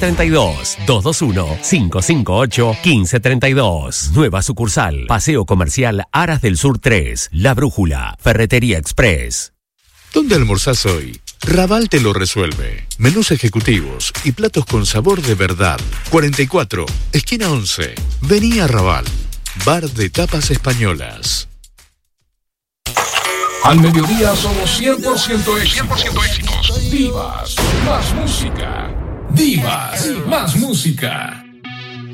1532. 221-558-1532. Nueva sucursal. Paseo Comercial Aras del Sur 3. La Brújula. Ferretería Express. ¿Dónde almorzás hoy? Raval te lo resuelve. Menús ejecutivos y platos con sabor de verdad. 44, esquina 11. Vení a Raval. Bar de tapas españolas. Al mediodía somos 100% éxitos. Divas, más música. Divas, más música.